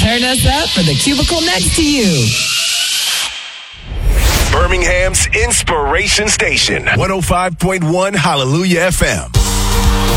Turn us up for the cubicle next to you. Birmingham's Inspiration Station, 105.1 Hallelujah FM.